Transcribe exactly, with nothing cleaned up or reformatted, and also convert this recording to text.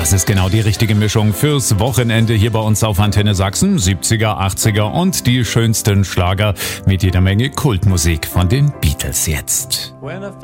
Das ist genau die richtige Mischung fürs Wochenende hier bei uns auf Antenne Sachsen. siebziger, achtziger und die schönsten Schlager mit jeder Menge Kultmusik von den Beatles jetzt.